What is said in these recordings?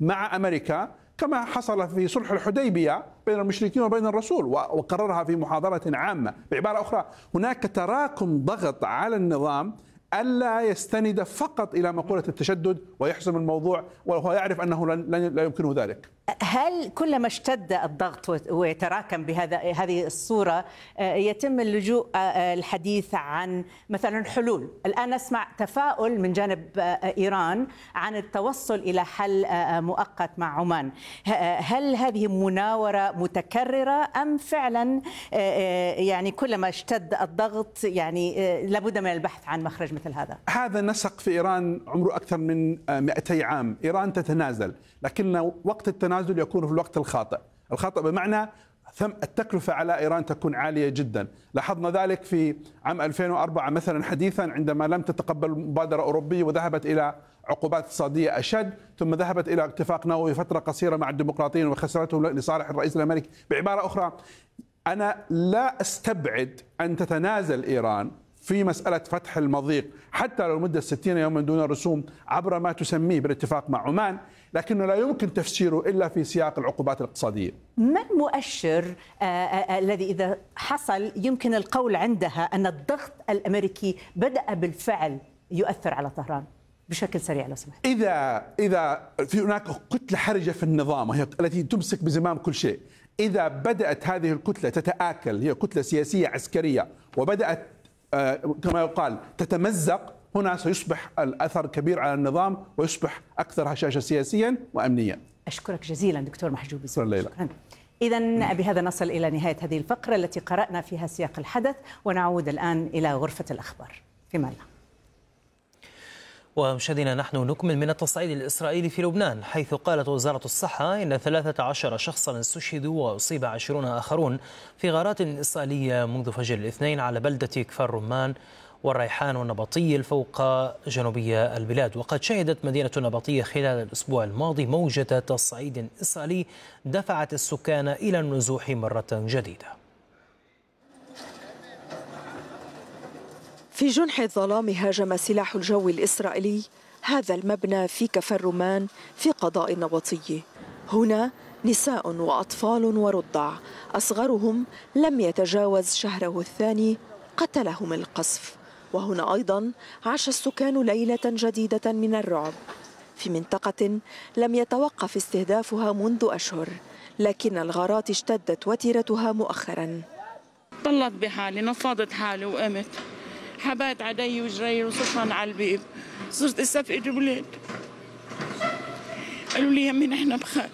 مع أمريكا كما حصل في صلح الحديبية بين المشركين وبين الرسول، وقررها في محاضرة عامة. بعبارة أخرى، هناك تراكم ضغط على النظام ألا يستند فقط إلى مقولة التشدد ويحسم الموضوع، وهو يعرف أنه لا يمكنه ذلك. هل كلما اشتد الضغط ويتراكم هذه الصورة يتم اللجوء الحديث عن مثلا حلول؟ الآن نسمع تفاؤل من جانب إيران عن التوصل إلى حل مؤقت مع عمان. هل هذه مناورة متكررة أم فعلا يعني كلما اشتد الضغط يعني لابد من البحث عن مخرج مثل هذا؟ هذا نسق في إيران عمره أكثر من 200 عام. إيران تتنازل، لكن وقت التنازل يكون في الوقت الخاطئ بمعنى التكلفة على إيران تكون عالية جدا. لاحظنا ذلك في عام 2004 مثلا حديثا، عندما لم تتقبل مبادرة أوروبية وذهبت إلى عقوبات اقتصادية أشد، ثم ذهبت إلى اتفاق نووي فترة قصيرة مع الديمقراطيين وخسرته لصالح الرئيس الأمريكي. بعبارة أخرى، أنا لا أستبعد أن تتنازل إيران في مسألة فتح المضيق حتى لو مدة 60 يوما دون رسوم عبر ما تسميه بالاتفاق مع عمان، لكنه لا يمكن تفسيره إلا في سياق العقوبات الاقتصادية. ما المؤشر الذي إذا حصل يمكن القول عندها أن الضغط الأمريكي بدأ بالفعل يؤثر على طهران؟ بشكل سريع لو سمحت. إذا في هناك كتلة حرجة في النظام وهي التي تمسك بزمام كل شيء، إذا بدأت هذه الكتلة تتآكل، هي كتلة سياسية عسكرية، وبدأت كما يقال تتمزق، هنا سيصبح الأثر كبير على النظام ويصبح أكثر هشاشة سياسيا وأمنيا. أشكرك جزيلا دكتور محجوب. شكرا. إذن بهذا نصل إلى نهاية هذه الفقرة التي قرأنا فيها سياق الحدث، ونعود الآن إلى غرفة الأخبار. في أمان الله. ومشاهدينا، نحن نكمل من التصعيد الإسرائيلي في لبنان، حيث قالت وزارة الصحة إن 13 شخصا استشهدوا وأصيب 20 آخرون في غارات إسرائيلية منذ فجر الاثنين على بلدة كفر رمان والريحان والنبطية فوق جنوبية البلاد. وقد شهدت مدينة النبطية خلال الأسبوع الماضي موجة تصعيد إسرائيلي دفعت السكان إلى النزوح مرة جديدة. في جنح الظلام هاجم سلاح الجو الإسرائيلي هذا المبنى في كفر رمان في قضاء النبطية. هنا نساء وأطفال ورضع أصغرهم لم يتجاوز شهره الثاني قتلهم القصف. وهنا أيضا عاش السكان ليلة جديدة من الرعب في منطقة لم يتوقف استهدافها منذ أشهر، لكن الغارات اشتدت وتيرتها مؤخرا. طلت بحالي، نفضت حالي وقمت، حبات عدي وجري وصفن على البيب، صرت استفقد الولاد، قالوا لي يمي نحن بخات،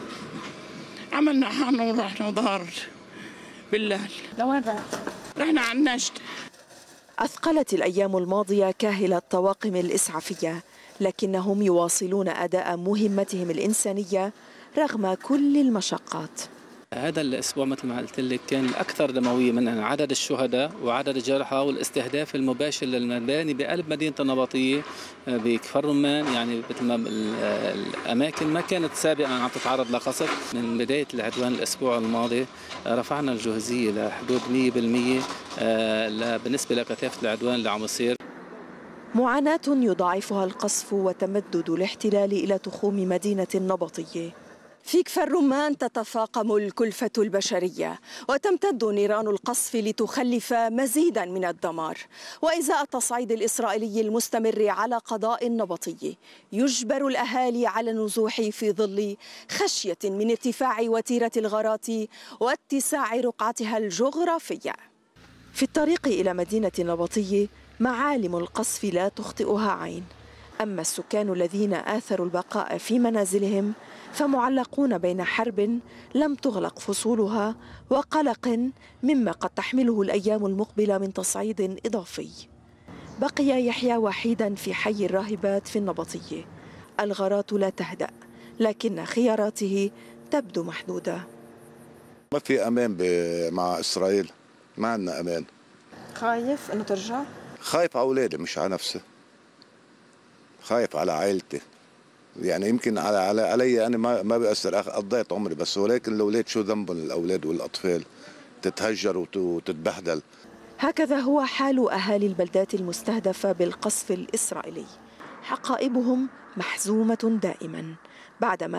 عملنا حالنا ورحنا ظهر بالليل. لوين رحنا على النجد. أثقلت الأيام الماضية كاهل الطواقم الإسعافية، لكنهم يواصلون أداء مهمتهم الإنسانية رغم كل المشقات. هذا الأسبوع مثل ما قلت لك كان الأكثر دموية من عدد الشهداء وعدد الجرحى والاستهداف المباشر للمباني بقلب مدينة النبطية بكفر رمان، يعني مثل ما الأماكن ما كانت سابقا عم تتعرض لقصف. من بداية العدوان الأسبوع الماضي رفعنا الجهزية لحدود 100% بالنسبة لكثافة العدوان اللي عم يصير. معاناة يضاعفها القصف وتمدد الاحتلال إلى تخوم مدينة النبطية. في كفر رمان تتفاقم الكلفة البشرية وتمتد نيران القصف لتخلف مزيدا من الدمار. وإزاء التصعيد الإسرائيلي المستمر على قضاء النبطية يجبر الأهالي على النزوح في ظل خشية من ارتفاع وتيرة الغارات واتساع رقعتها الجغرافية. في الطريق إلى مدينة النبطية معالم القصف لا تخطئها عين، أما السكان الذين آثروا البقاء في منازلهم فمعلقون بين حرب لم تغلق فصولها وقلق مما قد تحمله الأيام المقبلة من تصعيد إضافي. بقي يحيى وحيدا في حي الراهبات في النبطية. الغارات لا تهدأ، لكن خياراته تبدو محدودة. ما في أمان مع إسرائيل، ما عندنا أمان. خايف أنه ترجع؟ خايف على أولادي مش على نفسي، خايف على عائلتي. يعني يمكن علي أنا ما بيأثر، قضيت عمري بس، ولكن الأولاد شو ذنبهم، الأولاد والأطفال تتهجر وتتبهدل. هكذا هو حال أهالي البلدات المستهدفة بالقصف الإسرائيلي. حقائبهم محزومة دائما بعدما